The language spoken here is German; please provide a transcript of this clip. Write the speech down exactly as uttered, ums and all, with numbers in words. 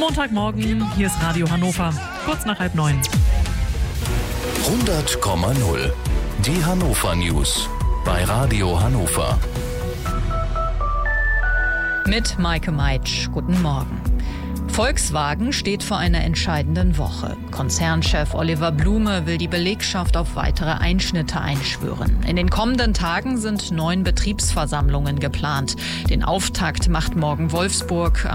Montagmorgen, hier ist Radio Hannover, kurz nach halb neun. hundert Komma null. Die Hannover News bei Radio Hannover. Mit Maike Meitsch. Guten Morgen. Volkswagen steht vor einer entscheidenden Woche. Konzernchef Oliver Blume will die Belegschaft auf weitere Einschnitte einschwören. In den kommenden Tagen sind neun Betriebsversammlungen geplant. Den Auftakt macht morgen Wolfsburg.